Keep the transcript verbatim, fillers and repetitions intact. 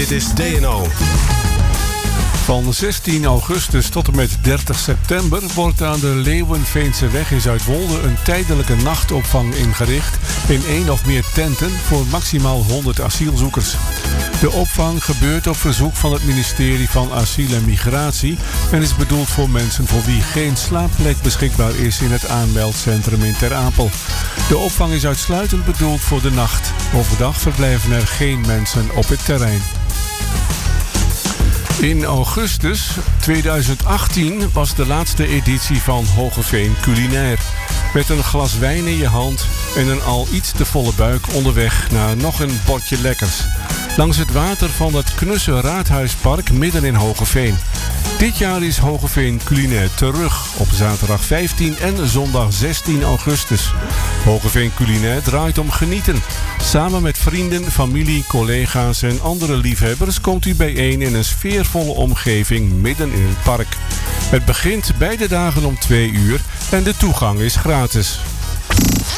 Dit is D N O. Van zestien augustus tot en met dertig september wordt aan de Leeuwenveenseweg in Zuidwolde een tijdelijke nachtopvang ingericht in één of meer tenten voor maximaal honderd asielzoekers. De opvang gebeurt op verzoek van het ministerie van Asiel en Migratie en is bedoeld voor mensen voor wie geen slaapplek beschikbaar is in het aanmeldcentrum in Ter Apel. De opvang is uitsluitend bedoeld voor de nacht. Overdag verblijven er geen mensen op het terrein. In augustus tweeduizend achttien was de laatste editie van Hoogeveen Culinair. Met een glas wijn in je hand en een al iets te volle buik onderweg naar nog een bordje lekkers. Langs het water van het knusse Raadhuispark midden in Hoogeveen. Dit jaar is Hoogeveen Culinair terug op zaterdag vijftien en zondag zestien augustus. Hoogeveen Culinair draait om genieten. Samen met vrienden, familie, collega's en andere liefhebbers komt u bijeen in een sfeervolle omgeving midden in het park. Het begint beide dagen om twee uur en de toegang is gratis.